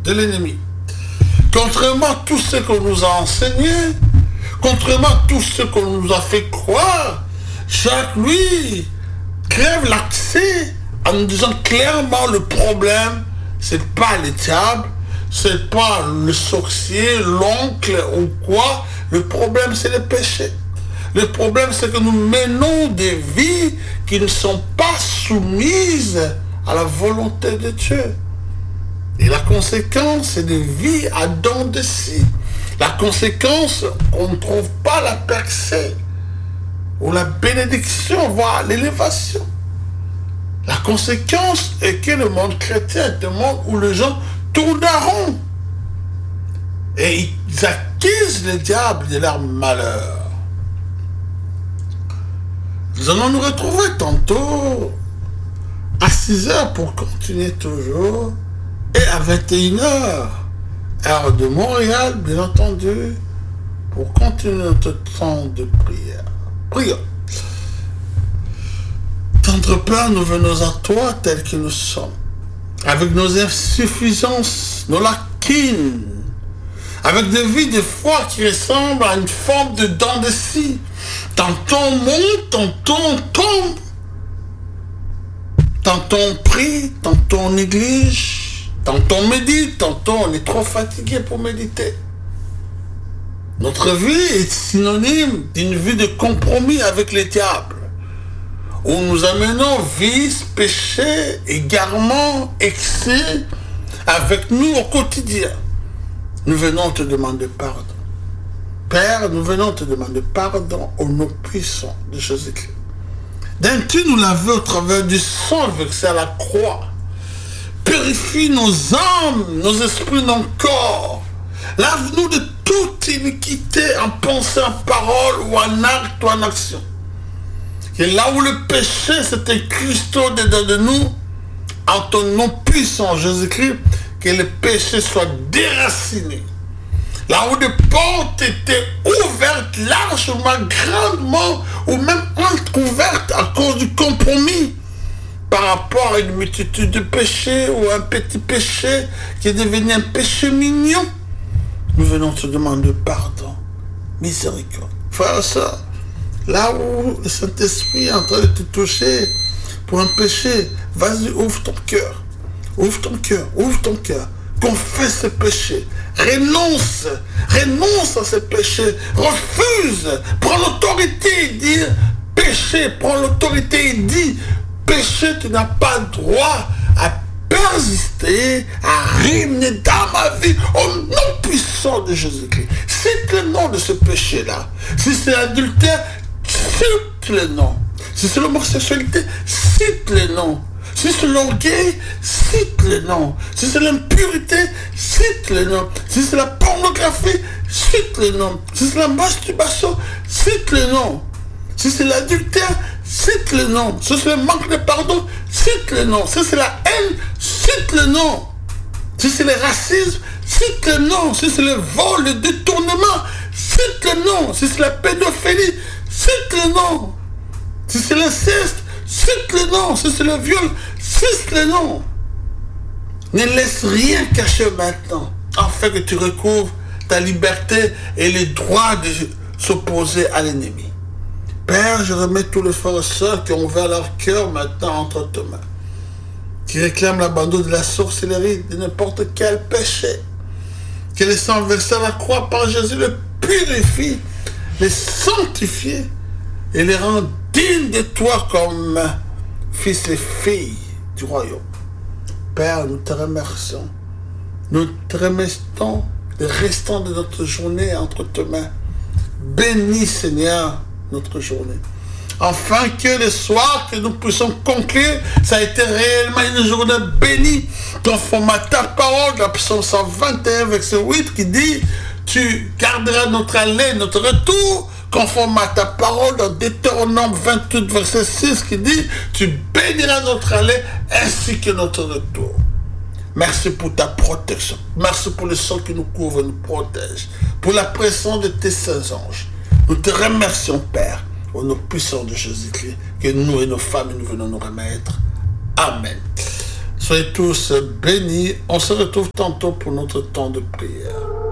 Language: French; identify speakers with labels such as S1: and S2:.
S1: de l'ennemi. Contrairement à tout ce qu'on nous a enseigné, contrairement à tout ce qu'on nous a fait croire, Jacques, lui, crève l'accès en nous disant clairement le problème, c'est pas le diable, c'est pas le sorcier, l'oncle ou quoi. Le problème, c'est le péché. Le problème, c'est que nous menons des vies qui ne sont pas soumises à la volonté de Dieu. Et la conséquence, c'est des vies à dents de scie. La conséquence, on ne trouve pas la percée ou la bénédiction, voire l'élévation. La conséquence est que le monde chrétien est un monde où les gens tournent en rond. Et ils accusent le diable de leur malheur. Nous allons nous retrouver tantôt à 6h pour continuer toujours, et à 21h, heure de Montréal, bien entendu, pour continuer notre temps de prière. Prions. Tendre Père, nous venons à toi tels que nous sommes, avec nos insuffisances, nos lacunes, avec des vies de foi qui ressemblent à une forme de dents de scie. Tantôt on monte, tantôt on tombe. Tantôt on prie, tantôt on néglige. Tantôt on médite, tantôt on est trop fatigué pour méditer. Notre vie est synonyme d'une vie de compromis avec le diable, où nous amenons vice, péché, égarement, excès avec nous au quotidien. Nous venons te demander pardon. Père, nous venons te demander pardon au nom puissant de Jésus-Christ. D'un-tu nous laver au travers du sang versé à la croix. Purifie nos âmes, nos esprits, nos corps. Lave-nous de toute iniquité en pensée, en parole ou en acte ou en action. Et là où le péché s'est incrusté dedans de nous, en ton nom puissant Jésus-Christ, que le péché soit déraciné. Là où des portes étaient ouvertes largement, grandement, ou même entrouvertes à cause du compromis par rapport à une multitude de péchés ou un petit péché qui est devenu un péché mignon, nous venons te demander pardon, miséricorde. Frère et sœur, là où le Saint-Esprit est en train de te toucher pour un péché, vas-y, ouvre ton cœur. Ouvre ton cœur, ouvre ton cœur. Confesse ce péché. Renonce à ce péché. Refuse. Prends l'autorité et dis péché. Prends l'autorité et dis péché, tu n'as pas droit à persister, à régner dans ma vie au nom puissant de Jésus-Christ. Cite le nom de ce péché-là. Si c'est l'adultère, cite le nom. Si c'est l'homosexualité, cite le nom. Si c'est l'orgueil, cite le nom. Si c'est l'impureté, cite le nom. Si c'est la pornographie, cite le nom. Si c'est la masturbation, cite le nom. Si c'est l'adultère, cite le nom. Si c'est le manque de pardon, cite le nom. Si c'est la haine, cite le nom. Si c'est le racisme, cite le nom. Si c'est le vol, le détournement, cite le nom. Si c'est la pédophilie, cite le nom. Si c'est l'inceste, cite le nom. Si c'est le viol, cite le nom. Ne laisse rien cacher maintenant, afin que tu recouvres ta liberté et le droit de s'opposer à l'ennemi. Père, je remets tous les frères et sœurs qui ont ouvert leur cœur maintenant entre tes mains, qui réclament l'abandon de la sorcellerie, de n'importe quel péché, que le sang versé à la croix par Jésus le purifie, les sanctifie et les rend dignes de toi comme fils et filles du royaume. Père, nous te remercions. Nous te remercions le restant de notre journée entre tes mains. Bénis, Seigneur, notre journée. Afin que le soir que nous puissions conclure, ça a été réellement une journée bénie, conforme à ta parole, dans Psaume 121, verset 8, qui dit, tu garderas notre aller, notre retour, conforme à ta parole, dans Deutéronome 28, verset 6, qui dit, tu béniras notre aller, ainsi que notre retour. Merci pour ta protection. Merci pour le sang qui nous couvre et nous protège. Pour la présence de tes saints anges. Nous te remercions, Père, au nom puissant de Jésus-Christ, que nous et nos familles, nous venons nous remettre. Amen. Soyez tous bénis. On se retrouve tantôt pour notre temps de prière.